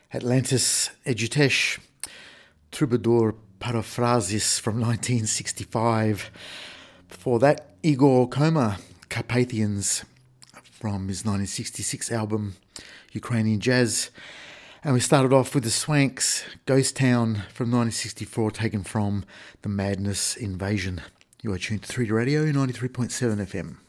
Atlantis Edutesh, Troubadour Paraphrasis from 1965. Before that, Igor Koma, Carpathians from his 1966 album Ukrainian Jazz. And we started off with the Swanks, Ghost Town from 1964, taken from The Madness Invasion. You are tuned to 3D Radio 93.7 FM.